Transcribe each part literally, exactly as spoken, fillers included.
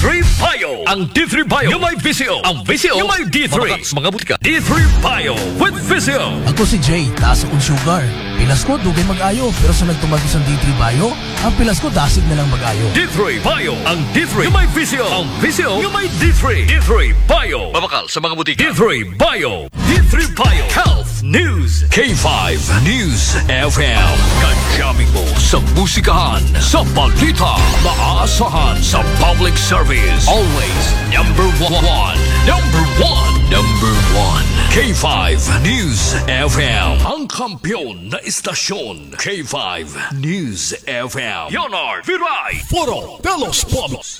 three Bio. Ang D three Bio yung may Visio. Ang Visio yung may D three. Mga butika. D three Bio with Visio. Ako si Jay, taas akong sugar. Pilas ko, dugay mag-ayo. Pero sa nagtumagos ang D three Bio, ang pilas ko, dasig na lang mag-ayo. D three Bio. Ang D three yung may Visio. Ang Visio yung may D three. D three Bio. Mabakal sa mga butika. D three Bio. D three Bio. Health News. K five News F M. Kajaming mo sa musikahan, sa balita, maaasahan sa public service. Always number one. Number one. Number one. K five News F M. Ang kampiyon na istasyon. K five News F M. Yonar Viray. Foro Pelos Pobos.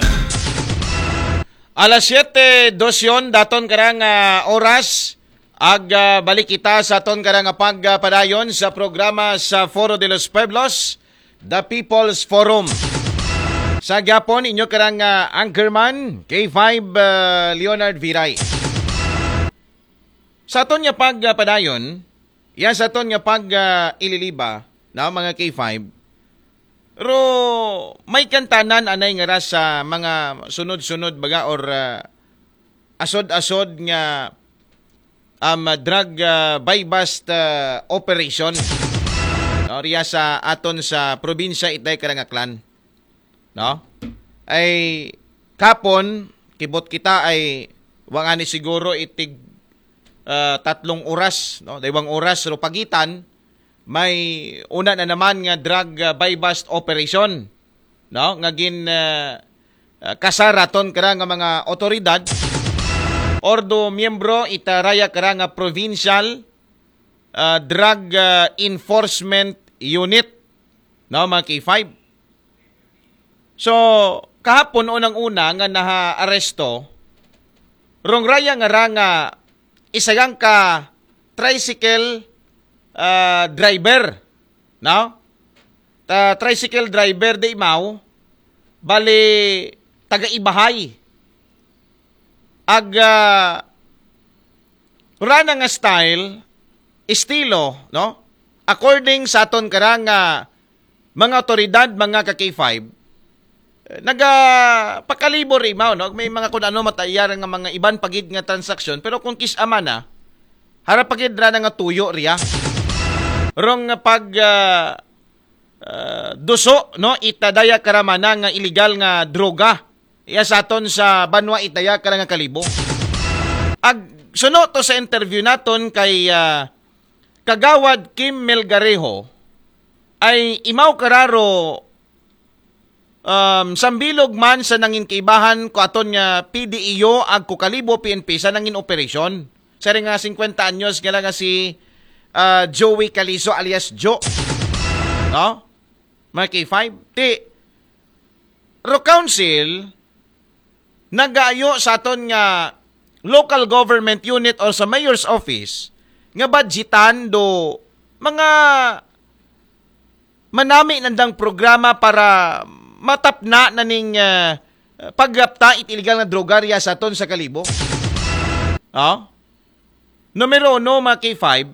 Alas siyete dosyon daton karang uh, oras ag uh, balik kita sa aton karang pagpadayon sa programa sa Foro de los Pueblos, The People's Forum. Sa gyapon inyo karang uh, anchorman K five uh, Leonard Viray. Sa aton nga pagpadayon, yan sa aton nga pag uh, ililiba na mga K five. Pero may kantanan anay nga ra sa mga sunod-sunod baga or uh, asod-asod nga um, drug uh, buy-bust uh, operation. No, riya sa aton sa probinsya itay karang Aklan. No? Ay kapon kibot kita ay wangani siguro itig uh, tatlong oras, no? Daywang oras ro pagitan. May una na naman nga drug uh, buy-bust operation, no? Nga gin uh, uh, kasaraton kara nga mga otoridad ordo miyembro itaraya kara nga provincial uh, drug uh, enforcement unit, no, mga K five. So kahapon unang-una nga naha-aresto rong raya nga ra nga isagang ka tricycle Uh, driver, no? Ta tricycle driver de imaw bali taga-Ibahay. Ag uh, rana nga style, estilo, no? According sa aton karang uh, mga otoridad, mga ka K five, naga pakalibor imaw, no? May mga kun ano matayaran nga mga iban pagid nga transaksyon, pero kung kisama na harap pagid ra nga tuyo riya. Rong pag uh, uh, duso, no, itadaya karamana nga illegal nga droga. Iya sa aton sa banwa itaya kara nga kalibo. Ag suno to sa interview naton kay uh, Kagawad Kim Melgarejo ay imaw kararo um, sambilog man sa nangin kaibahan ko aton nga P D E O ag ko kalibo P N P sa nangin operasyon. Sa nga fifty anyos nga nga si Uh, Joey Calizo alias Joe, no? Mga K five. Ti, Ro Council, nag-aayo sa aton nga local government unit o sa mayor's office, nga budgetan do mga manami nandang programa para matapna na ning uh, paggapta it illegal na drogarya sa aton sa kalibo. No? Numero uno, mga K five,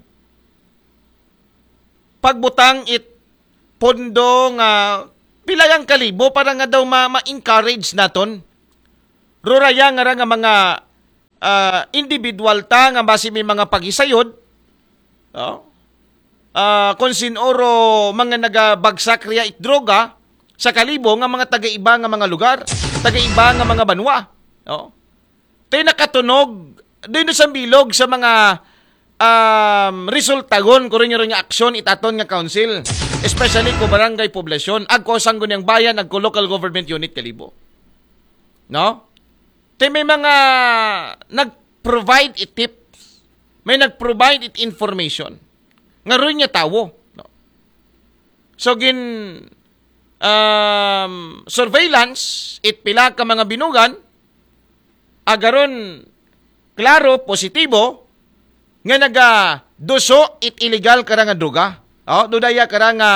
pagbutang it pondo nga pilayang kalibo para nga daw ma-encourage ma naton. Ruraya nga nga mga uh, individual ta nga basi may mga pagisayod. No? Uh, kung sinoro mga nagabagsak riya it droga sa kalibo nga mga taga-iba nga mga lugar, taga-iba nga mga banwa. No? Tayo nakatunog din sa bilog sa mga Um, resultagon ko rin yung aksyon itaton nga council, especially ko barangay poblasyon agko sanggon yang bayan agko local government unit kalibo, no? Tay may mga nag-provide it tips, may nag-provide it information nga ron niya tawo, no? So gin um, surveillance it pila ka mga binugan agaron klaro positibo nga naga duso it illegal kara nga droga. Oh, dudaya kara nga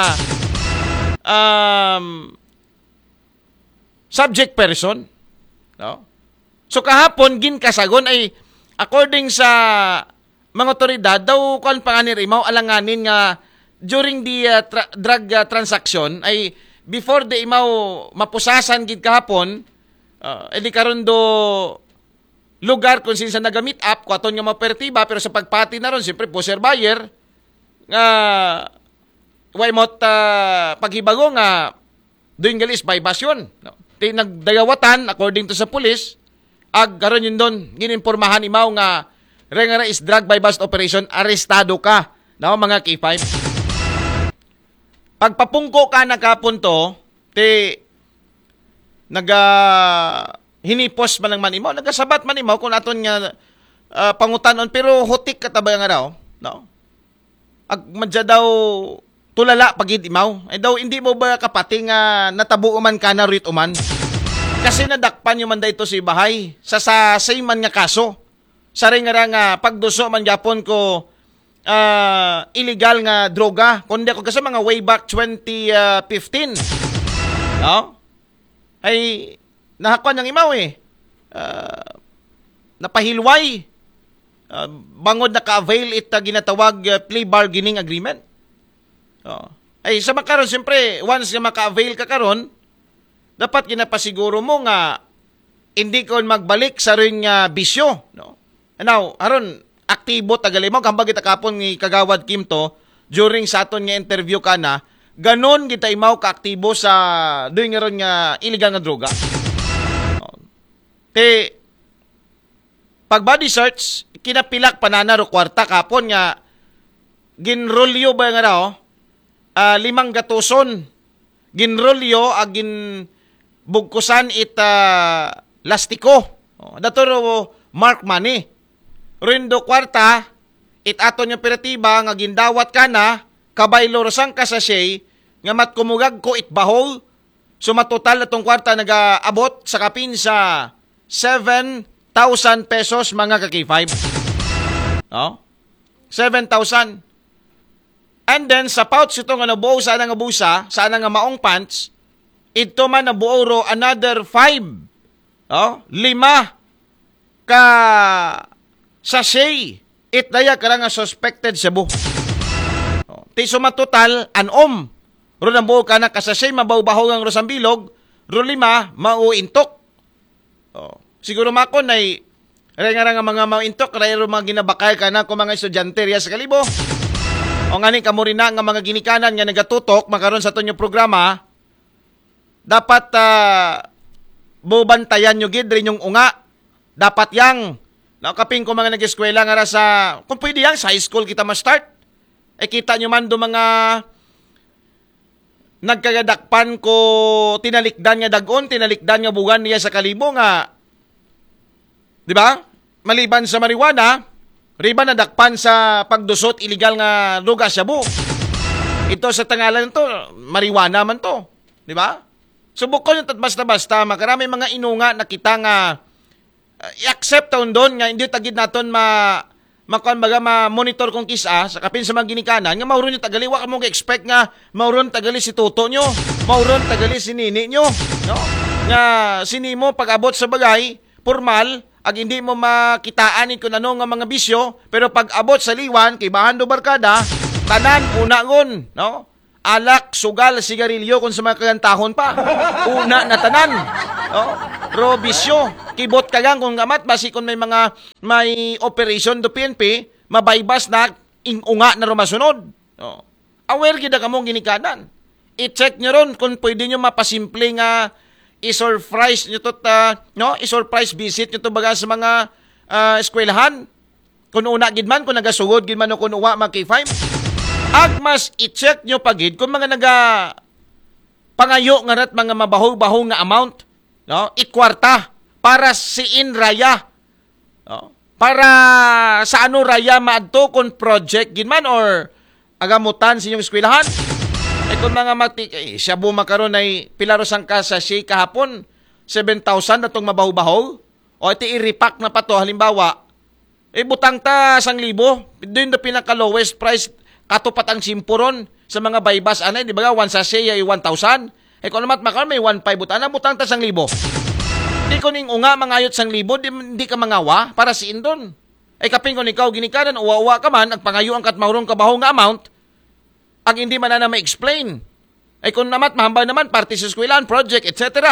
um, subject person. No? So kahapon gin kasagon ay according sa mga otoridad daw kan panganir imaw alanganin nga during the uh, tra- drug uh, transaction ay before the imaw mapusasan gid kahapon Uh, edi karon do lugar kung sinsa nagamit up, kwaton nga mapertiba, pero sa pagpati na ron, siyempre, poser buyer, nga, way mot uh, paghibago nga, doon galis, bypass yun. No? Di nagdayawatan, according to sa pulis, ag karon yun doon, gininformahan imaw nga, rengara is drug by bust operation, arestado ka, no, mga K five. Pagpapungko ka na kapunto, ti, naga, hinipos man lang man imo, nagasabat man imo kung aton nga uh, pangutanon, pero hutik katabay nga raw, no? Ag madya daw tulala pagid imaw. Ay daw hindi mo ba kapati nga natabo man ka na rit uman? Kasi nadakpan yung man dayto si bahay sa sa same man nga kaso. Sa ring nga nga pagduso man gyapon ko uh, illegal nga droga. Kundi ako kasi mga way back twenty fifteen. No? Ay nahakuan ng imaw eh. Uh, napahilway. Uh, bangod na ka-avail it uh, ginatawag uh, plea bargaining agreement. Oh. Ay sa makaron, siyempre, once na maka-avail ka karon, dapat ginapasiguro mo nga hindi ko magbalik sa ring uh, bisyo. No? And now, haron, aktibo tagali mo, kambag kita kapon ni Kagawad Kim to, during sa aton nga interview ka na, ganon kita imaw ka-aktibo sa doing nga ron nga illegal nga droga. Te, pag body search, kinapilak pananaro kwarta kapon nga ginrolyo ba nga raw, uh, limang gatuson, ginrolyo agin bugkusan it uh, lastiko. Oh, datoro mark money. Rindo kwarta, it aton yung operatiba nga gindawat ka na, kabaylo rosang kasasay, nga matkumugag ko it bahol, so matotal na tong kwarta nag-abot sa kapin sa seven thousand pesos mga ka-K five. No? seven thousand. And then, sa pouch ito nga nabuo sana nga busa, sana nga maong pants, ito man nabuo ro another five. No? Lima ka sachet. It daya ka nga suspected sa buho. No? Ti sumatotal, anom. Ro nabuo ka na kasasay, mabaw-baho ang rosambilog, ro lima, mauintok. Oh. Siguro mako na nga nga mga mauintok, rayro mga ginabakay ka na kung mga estudyante riya sa kalibo. O nga ni kamo rin na nga mga ginikanan nga nagatutok, makaroon sa tonyo programa, dapat uh, bubantayan nyo gid rin yung unga. Dapat yang, nakaping ko mga nag-eskwela nga sa, kung pwede yang, sa high school kita ma-start. E kita nyo man do mga nagkagadakpan ko, tinalikdan nga dagon, tinalikdan nga bugan niya sa kalibo nga, di ba? Maliban sa marijuana, riba na dakpan sa pagdusot illegal nga droga shabu. Ito sa tangalan to, marijuana man to, di ba? Subukon yung basta-basta, makarami mga inunga na kita nga uh, i-accept taon doon nga hindi tagid naton ma makuan baga ma-monitor kong kisa sa kapin sa mga ginikanan nga mauron yung tagali, wa ka mong expect nga mauron tagali si tuto nyo, mauron tagali si nini nyo, no? Nga sinimo pag-abot sa bagay, formal, ag hindi mo makitaan kung ano nga mga bisyo, pero pag abot sa liwan, kay bahando barkada, tanan, una ngon, no? Alak, sugal, sigarilyo, kung sa mga kagantahon pa. Una na tanan, no? Ro bisyo, kibot kagang kung gamat, basi kung may mga, may operation do P N P, mabaybas na, inunga na rumasunod, no? Aware gida ka mong ginikanan. I-check nyo ron kung pwede nyo mapasimple nga i-surprise nyo to, uh, no? I-surprise visit nyo to baga sa mga uh, eskwelahan. Kung una gid man, kung nagasugod gid man o kung uwa mga K five. Agmas i-check nyo pagid kung mga naga pangayo nga rat mga mabaho-baho nga amount, no? Ikwarta para si in raya. No? Para sa ano raya maadto kung project gid man or agamutan sa inyong eskwelahan. Eh kung mga mati, eh, siya bumakaroon ay pilarosang ka sa siya kahapon, seven thousand na itong mabaho-baho, o iti i-repack na pa to, halimbawa, eh butang ta sang libo, doon na pinaka-lowest price, katupat ang simpuron sa mga baybas, anay, di ba, one sa siya ay one thousand, eh kung naman makaroon may one five butang, na butang ta sang libo. Di ko ning unga, mangayot sang libo, di, di ka mangawa, para siin doon. Eh kaping kung ikaw ginikanan, uwa-uwa ka man, ang pangayo ang katmahurong kabaho nga amount, ang hindi man na ma-explain. Ay kung naman, mahambay naman, party sa eskwelahan, project, et cetera.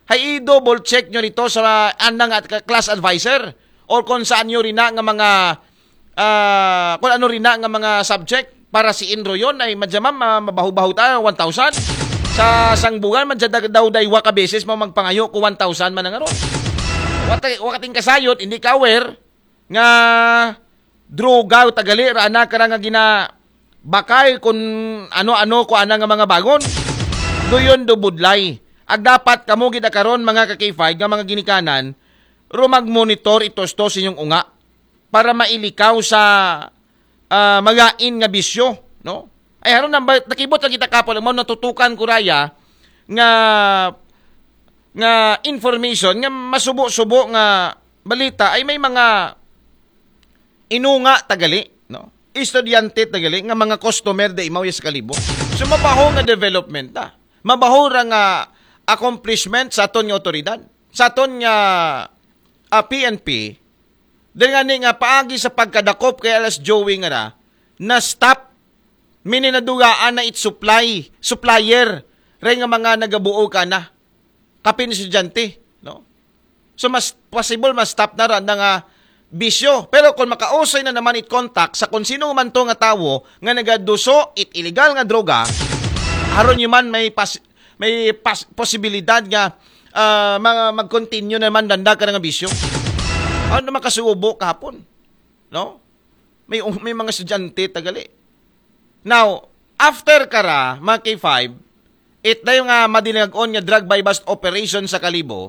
hay i-double check nyo rito sa anang at class advisor or kung saan nyo rin na nga mga uh, kung ano rin na nga mga subject para si Inro yon ay madjamam uh, mabaho-baho tayo one thousand sa sangbugan madjada daw daywa ka beses mo magpangayo ko one thousand man nga ron. Wati wakating kasayot hindi ka aware nga droga o tagali ra na ka nga gina bakay kung ano-ano ko ana nga mga bagon. Doyon do budlay. Ag dapat kamo gid karon mga ka K five nga mga ginikanan ro mag-monitor itos to sinyong unga para mailikaw sa uh, magain nga bisyo, no? Ay haron nang nakibot lang kita kapol mo natutukan ko raya nga nga information nga masubo-subo nga balita ay may mga inunga tagali, no? Estudyante tagali nga mga customer da imaw sa kalibo. So mabaho nga development ta. Mabaho ra nga accomplishment sa aton nga otoridad. Sa aton nga uh, P N P dahil nga ni nga paagi sa pagkadakop kay alas Joey nga na na stop mininadugaan na it supply supplier ray nga mga nagabuo ka na kapin estudyante, no? So mas possible mas stop na ra nga bisyo. Pero kung makausay na naman it contact sa kung sino man to nga tawo nga nagaduso it illegal nga droga, haron yung man may pas, may pas, posibilidad nga uh, mga mag-continue naman danda ka nga bisyo. Ano naman kasubo kahapon, no? May may mga estudyante tagali. Now, after kara mga K five, it dayo nga madinag-on nga drug by bust operation sa Kalibo.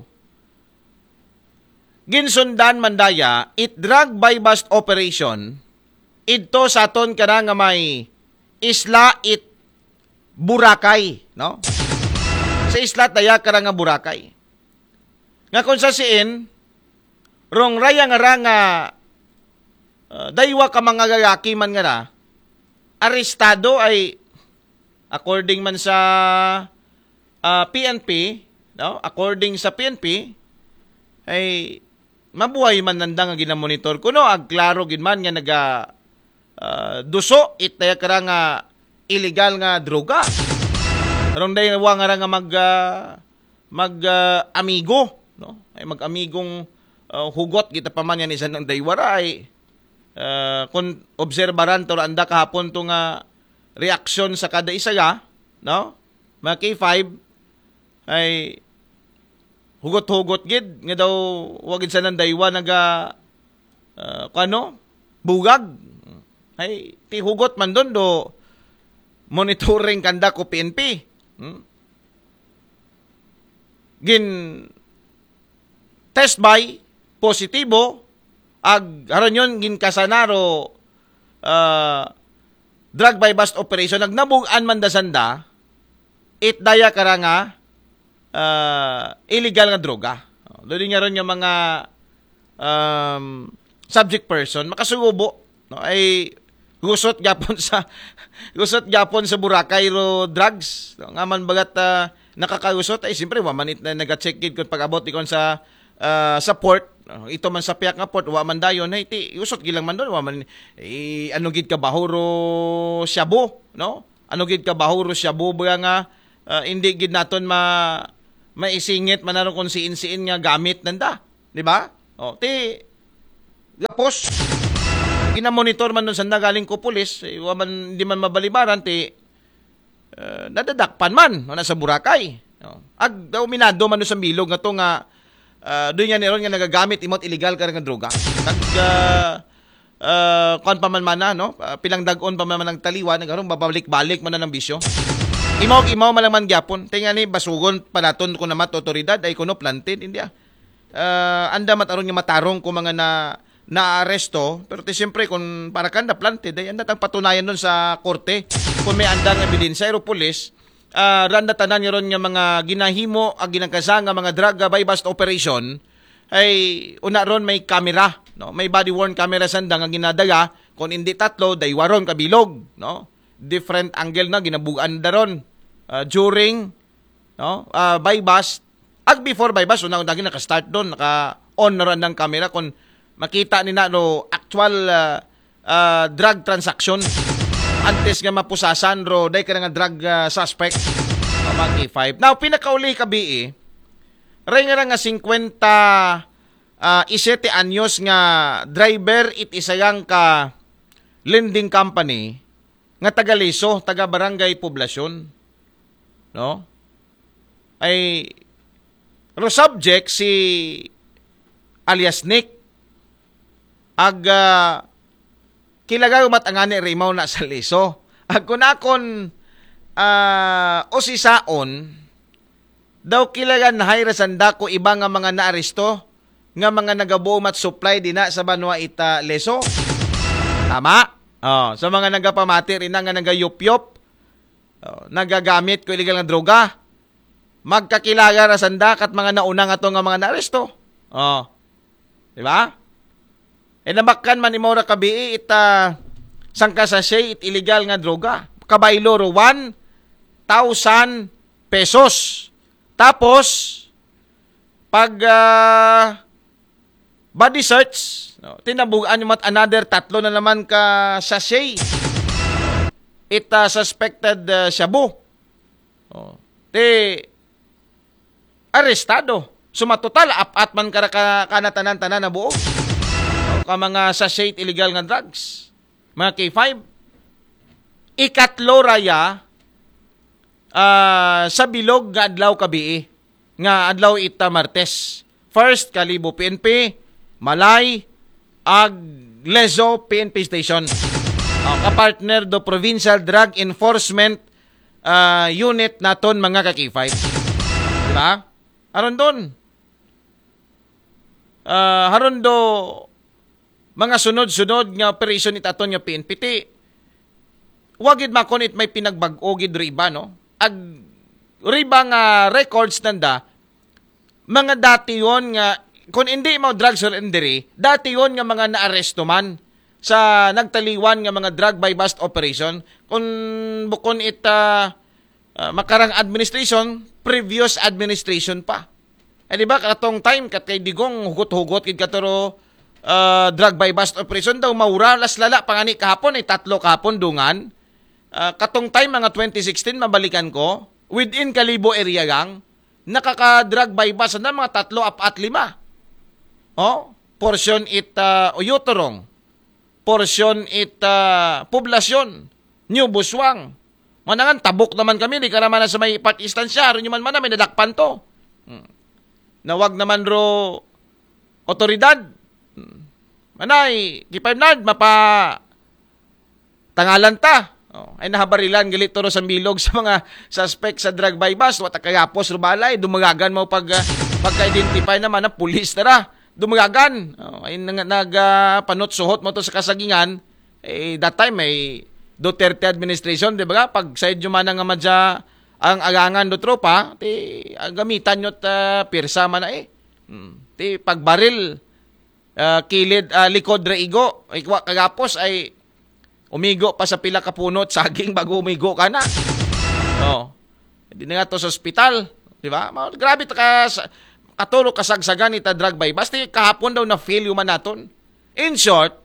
Ginsundan mandaya, it drug by bust operation, ito sa aton kana nga may isla it Boracay, no? Sa isla daya kara nga Boracay. Nga kung sa siin, rong raya nga ra nga uh, daywa ka mga gagaki man nga ra, arestado ay according man sa uh, P N P, no? According sa P N P, ay mabuhay man nanda nga ginamonitor kuno ag klaro gid man nga naga uh, duso it daya kara nga illegal nga droga. Ron day wa nga nga mag uh, mag uh, amigo, no? Ay mag-amigong uh, hugot kita pa man yan isa ng daywara ay uh, kung obserbaran to anda kahapon to nga reaksyon sa kada isa ya, no? Mga K five ay hugot-hugot gid nga daw wagid sa nang daywa naga uh, kano bugag ay ti hugot man don do monitoring kanda ko P N P. Hmm? Gin test by positibo ag haron yon gin kasanaro uh, drug by bust operation nagnabug-an man da sanda it daya kara nga Uh, illegal nga droga. Doon nga ron yung mga um, subject person makasubo, no? Ay gusot gyapon sa gusot gyapon sa Boracay ro drugs, no? Nga man bagat uh, nakakagusot ay siyempre wa man it na naga-check kid kun pag-abot ikon sa uh, sa port, no? Ito man sa piyak nga port wa man dayon ay ti gusot gilang man doon wa man eh, ano gid ka bahuro shabu, no? Ano gid ka bahuro shabu ba nga uh, hindi gid naton ma maisingit manaro kung siin-siin nga gamit nanda, di ba? O, ti gapos ginamonitor man nun sanda galing ko pulis, eh, man, hindi man mabalibaran ti uh, nadadakpan man o nasa Boracay. O, ag daw minado man nun sa bilog nga to nga uh, doon nga niron nga nagagamit imot illegal ka nga droga. Nag uh, uh, kuan pa man man na, no? Uh, pilang dag-on pa man man ng taliwa nagaron babalik-balik man na ng bisyo. Imaw imaw malaman gyapon. Tinga ni basugon panaton ko na mat otoridad ay kuno planted hindi ah. Uh, anda mataron nga matarong ko mga na naaresto pero ti siyempre kung para kanda planted ay anda tang patunayan don sa korte kung may andang ebidensya ero pulis uh, randa tanan nga ron nga mga ginahimo ag ginangkasa nga mga drug by bust operation ay una ron may camera, no? May body worn camera sanda nga ginadaga kung hindi tatlo daywaron kabilog, no? Different angle na ginabugan daron uh, during no uh, by bus at before by bus una una naka-start doon naka-on na rin ng camera kung makita ni na no actual uh, uh, drug transaction antes nga mapusasan ro day ka nga drug uh, suspect uh, K five. Now pinakauli kabi ray nga nga fifty uh, isete anyos nga driver it isayang ka lending company nga taga Leso, taga Barangay Poblasyon. No? Ay ro subject si alias Nick ag uh, kilagaw matangani rimaw na sa Leso. Ag kunakon uh, o si Saon daw kilagan hayrasan dako iba nga mga naaresto nga mga nagabuom at supply dina sa Banwa Ita Leso. Tama? Oh, sa mga nagapamati rin nga nagayup-yup, oh, nagagamit ko illegal nga droga. Magkakilaga rasan dak at mga naunang ato nga mga naaresto. Oh. Di ba? E namakkan man imora kabii ita sangka sa siya it illegal nga droga. Kabaylo ro one thousand pesos. Tapos pag uh, body search, no, tinabugaan yung mat another tatlo na naman ka sachet. It uh, suspected uh, shabu. Oh. Te arestado. Sumatotal apat man kara ka kanatanan-tanan na buo. No, ka mga sachet illegal nga drugs. Mga K five. Ikatlo raya uh, sa bilog nga adlaw kabii. Nga adlaw ita Martes. First Kalibo P N P, Malay, ag Lezo P N P Station. Uh, kapartner do Provincial Drug Enforcement uh, Unit naton mga ka-K five. Diba? Aron doon. Uh, haron do mga sunod-sunod nga operation itaton nga P N P T. Wagid makon it may pinagbag-o gid riba no. Ag riba nga records nanda mga dati yon nga kung hindi mo drugs or injury, dati yon nga mga naaresto man sa nagtaliwan nga mga drug by bust operation kung bukon it uh, uh, makarang administration, previous administration pa. Eh di ba katong time kat kay digong hugot-hugot kid katoro uh, drug by bust operation daw maura las lala pangani kahapon ay tatlo kahapon dungan. Uh, katong time mga twenty sixteen mabalikan ko within Kalibo area gang nakaka-drug by bust na mga tatlo apat lima. Oh, portion it uh, Uyutorong. Portion it uh, Poblasyon. New Buswang. Manangan tabok naman kami di ka naman na sa may part istansya ron man man may nadakpan to. Hmm. Nawag naman ro otoridad. Hmm. Manay, kipay mapa tangalan ta. Oh, ay nahabarilan galit toro sa bilog sa mga suspect sa drug by bust wata kayapos rubalay dumagagan mo pag uh, pagka-identify naman na pulis tara dumagagan oh, ay nag, nag uh, panot-suhot mo to sa kasagingan eh that time may Duterte administration di ba pag side yung man nga madya ang agangan do tropa ti uh, gamitan nyo ta uh, pirsa man na eh hmm. Ti pagbaril uh, kilid uh, likod raigo ay kagapos ay umigo pa sa pila ka punot saging bago umigo ka na. Oh. Hindi na nga to sa ospital, di ba? Grabe ta ka katulog kasagsagan ita drug by bust kahapon daw na feel yung man naton. In short,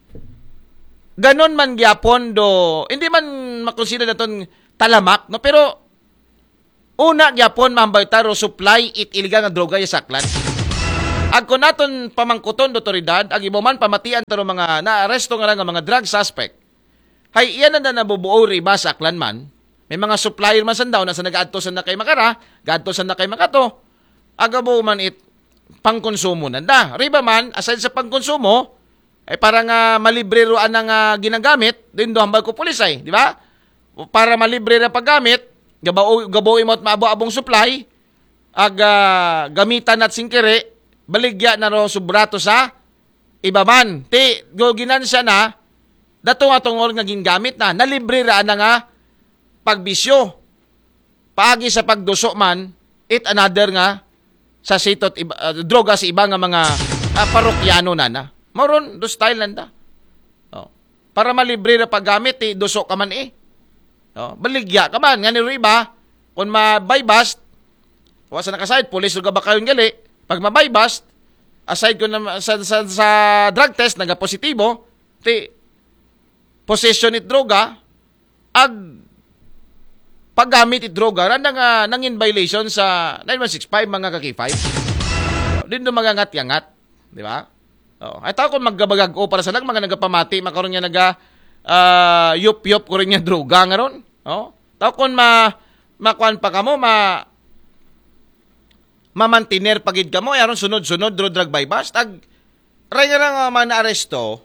ganon man gyapon do, hindi man makonsider naton talamak, no pero una gyapon mambay taro supply it illegal nga droga sa saklan. Ag kun naton pamangkuton do otoridad, ag imo man pamatian taro mga naaresto nga lang nga mga drug suspect. Hay, iyan na na nabubuo riba sa aklan man. May mga supplier man sandaw na sa nag-adto sa na kay makara, gadto sa na kay makato. Agabo man it pangkonsumo nanda. Riba man, aside sa pangkonsumo, ay para nga malibre roan ang uh, ginagamit, din do hambal ko pulis ay, di ba? Para malibre na paggamit, gabao gabao imot maabo-abong supply, ag uh, gamitan at singkere, baligya na ro subrato sa iba man. Ti go ginansya na dato nga tungol nga gingamit na, nalibre ra na nga pagbisyo. Paagi sa pagduso man, it another nga sa sitot iba, uh, droga sa iba nga mga uh, parokyano na na. Maron, do style nanda. Oh. Para malibre na paggamit, eh, duso ka man eh. Oh. Baligya ka man. Nga niro iba, kung ma-buy-bust, wasa nakaside, pulis o ba kayong gali, pag ma-buy-bust, aside ko na sa, sa, sa drug test, naga-positibo, ti, possession it droga, ag paggamit it droga, randa nga nang in violation sa nine one six five mga ka-K five. Din do magangat-yangat, di ba? Oh, ay tao kon maggabagag-o para sa lang mga nagapamati makaron nga naga uh, yup-yup ko rin nga droga nga ron. Oh, tao kon ma makuan pa kamo ma mamantiner pagid kamo aron sunod-sunod dro drug bypass tag ray nga nga man aresto.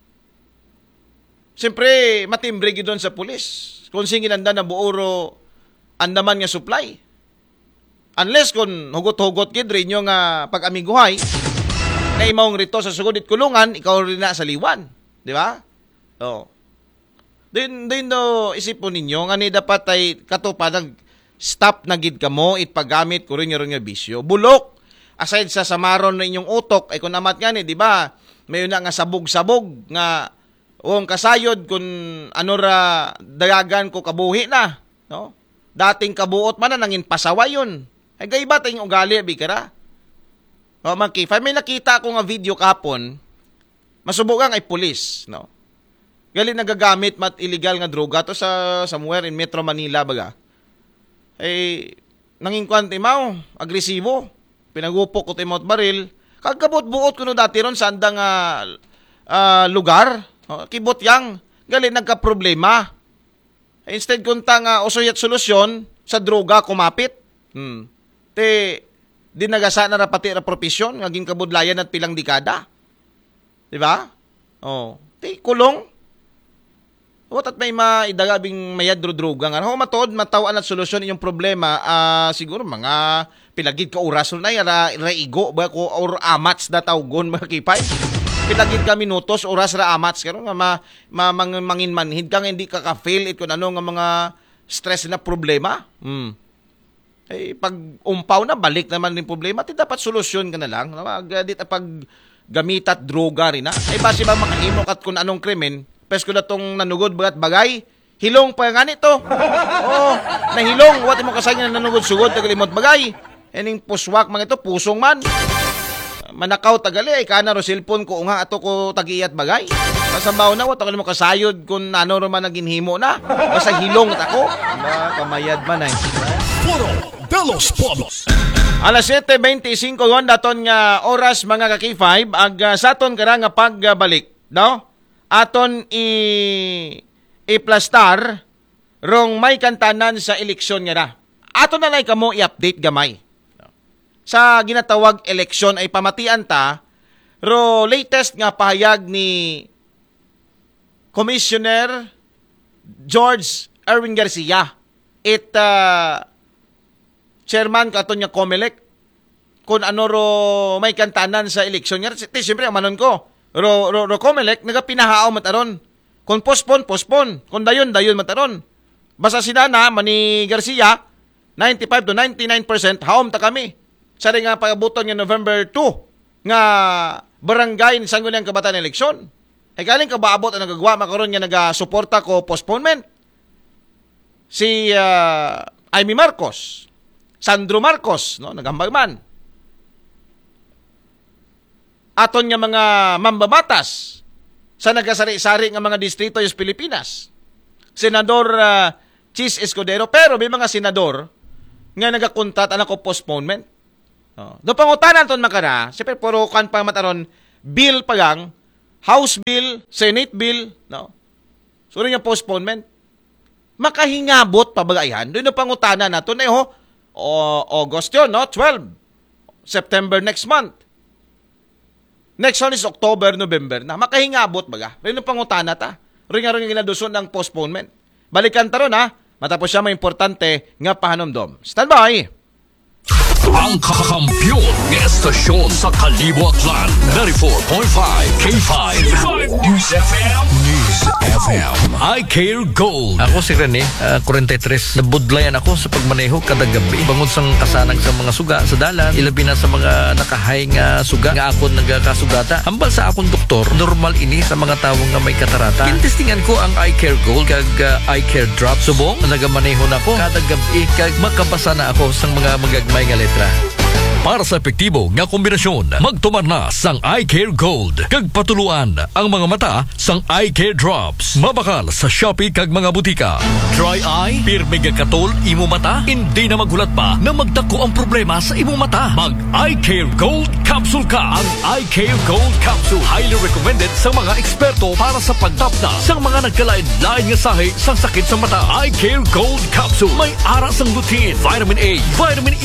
Siyempre matimbre gid doon sa pulis. Kung singin anda na buoro andaman nga supply. Unless kung hugot-hugot gid rin yung nga pag-amiguhay na imong rito sa sugod kulungan, ikaw rin na sa liwan. Di ba? Oh. Din din do isipon ninyo nga ni dapat ay katupad nag stop na gid kamo itpagamit ko rin nga bisyo. Bulok aside sa samaron na inyong utok ay kun amat nga ni, di ba? Mayon na nga sabog-sabog nga wong kasayod kung ano ra dayagan ko kabuhi na, no? Dating kabuot man na nangin pasawa yun. Ay gayba tayong ugali bikara. O magkifay may nakita ko nga video kapon. Masubukan ay pulis, no? Gali nagagamit mat illegal nga droga to sa somewhere in Metro Manila baga. Ay nangin kwante mao, agresibo. Pinagupok ko timot baril. Kagkabot buot kuno dati ron sa andang uh, uh, lugar. Oh, kibot yang gali nagka-problema. Instead kunta nga usoy at solusyon sa droga kumapit. Hmm. Te di nagasa na rapati ra profesyon ngaging kabudlayan at pilang dekada. Di ba? Oh, te kulong. Wat at may maidagabing mayadro droga nga. Ho matod matawaan at solusyon inyong problema uh, siguro mga pilagid ka oras na ra raigo ba ko or amats da tawgon mga kipay. Pilagid ka minutos oras ra amats karon nga ma, ma mang, mangin manhid ka nga hindi ka ka-fail it kun ano nga mga stress na problema. Hmm. Eh pag umpaw na balik naman din problema, ti dapat solusyon ka na lang. Dit pag gamit at droga rin na. Ay base ba makahimo kat kun anong krimen, pes ko na tong nanugod bagat bagay, hilong pa nga nito. Oh, nahilong wat mo kasay nga nanugod sugod tagalimot bagay. Ening puswak man ito pusong man. Manakaw tagali ay kana ro cellphone ko nga ato ko tagiyat bagay. Kasabaw na wato mo kasayod kun ano ro man naginhimo na. Basta hilong tako. Ba kamayad man ay. Puro de los Polos. Alas siyete beintisinko yon daton nga oras mga ka-K five ag uh, saton kara nga pagbalik, no? Aton i iplastar rong may kantanan sa eleksyon nga na. Aton na lay kamo i-update gamay. Sa ginatawag eleksyon ay pamatian ta, ro latest nga pahayag ni Commissioner George Erwin Garcia, it uh, chairman katon nga Comelec, kung ano ro may kantanan sa eleksyon nga. Siyempre, amanon ko, ro, ro, ro Comelec, nagapinahaaw mataron. Kung postpone, postpone. Kung dayon, dayon mataron. Basta sinana, mani Garcia, ninety-five to ninety-nine percent haom ta kami. Sa rin nga pagabuton nga November two nga barangay ni Sangguniang Kabataan eleksyon. Ay galing kabaabot ang nagagawa makaroon nga nagasuporta ko postponement. Si uh, Amy Marcos, Sandro Marcos, no, nagambag man. Aton nga mga mambabatas sa nagasari-sari nga mga distrito sa Pilipinas. Senador uh, Chis Escudero, pero may mga senador nga nagakuntat anak ko postponement. Oh. Do pangutanan ton makara, siyempre puro kan pa mataron bill pa gang, House bill, Senate bill, no. Suro nga postponement. Makahingabot pa bagayan. Doon no pangutanan naton ay ho. O August yun, no, twelve. September next month. Next one is October, November na. Makahingabot baga. Doon no pangutanan ta. Ring nga ring ginaduson ng postponement. Balikan ta ron ha. Matapos siya may importante nga pahanomdom. Stand by. Ang kakampiyon ng estasyon sa Kalibuatlan, ninety-four point five K five News F M. News F M. I Care Gold. Ako si Rene, uh, forty-three. Nabudlayan ako sa pagmaneho kada gabi. Bangod sang kasanag sa mga suga sa dalan, ilabi na sa mga nakahay nga suga nga akon nagakasugata. Hambal sa akong doktor, normal ini sa mga tawong nga may katarata. Kintestingan ko ang I Care Gold kag uh, I Care Drop. Subong, nagamaneho na ako kada gabi kag makabasa na ako sang mga magagmay nga letra. Para sa epektibo nga kombinasyon, magtumar na sang Eye Care Gold. Kag patuluan ang mga mata sang Eye Care Drops. Mabakal sa Shopee kag mga butika. Dry eye, pirmi nga katol imo mata, hindi na maghulat pa na magdako ang problema sa imo mata. Mag Eye Care Gold Capsule ka. Ang Eye Care Gold Capsule highly recommended sa mga eksperto para sa pagtapna sa mga nagkalain-lain nga sahi sang sakit sa mata. Eye Care Gold Capsule may ara sang lutein, vitamin A, vitamin E